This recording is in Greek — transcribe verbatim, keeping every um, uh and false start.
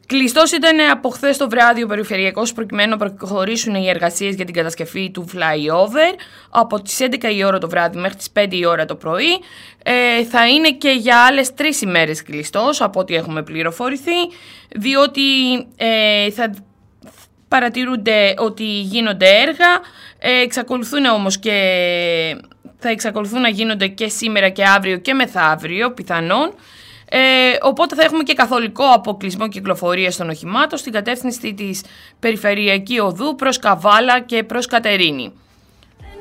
Κλειστός ήταν από χθες το βράδυ ο περιφερειακός προκειμένου να προχωρήσουν οι εργασίες για την κατασκευή του flyover από τις έντεκα η ώρα το βράδυ μέχρι τις πέντε η ώρα το πρωί. Ε, θα είναι και για άλλες τρεις ημέρες κλειστός από ό,τι έχουμε πληροφορηθεί, διότι ε, θα παρατηρούνται ότι γίνονται έργα, ε, εξακολουθούν όμως και θα εξακολουθούν να γίνονται και σήμερα και αύριο και μεθαύριο πιθανόν. Ε, οπότε θα έχουμε και καθολικό αποκλεισμό κυκλοφορίας των οχημάτων στην κατεύθυνση της Περιφερειακή Οδού προς Καβάλα και προς Κατερίνη.